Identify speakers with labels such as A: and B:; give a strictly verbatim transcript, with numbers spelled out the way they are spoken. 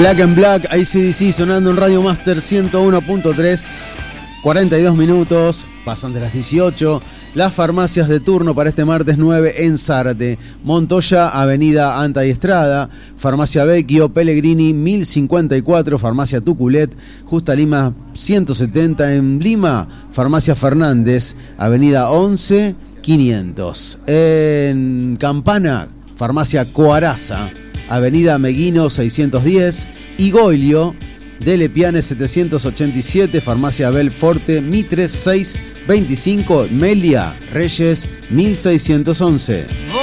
A: Black and Black, A C D C sonando en Radio Master ciento uno punto tres, cuarenta y dos minutos, pasan de las dieciocho. Las farmacias de turno para este martes nueve en Zárate, Montoya, Avenida Anta y Estrada, Farmacia Vecchio, Pellegrini mil cincuenta y cuatro, Farmacia Tuculet, Justa Lima ciento setenta en Lima, Farmacia Fernández, Avenida once, quinientos. En Campana, Farmacia Coaraza, Avenida Meguino seiscientos diez, y Goilio, de Lepiane setecientos ochenta y siete, Farmacia Belforte, Mitre seiscientos veinticinco, Melia, Reyes mil seiscientos once.